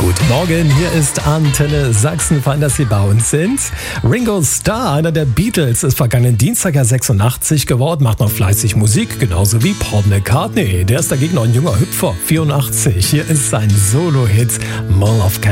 Guten Morgen, hier ist Antenne Sachsen. Fein, dass Sie bei uns sind. Ringo Starr, einer der Beatles, ist vergangenen Dienstag ja 86 geworden, macht noch fleißig Musik, genauso wie Paul McCartney. Der ist dagegen noch ein junger Hüpfer, 84. Hier ist sein Solo-Hit Mall of Cats.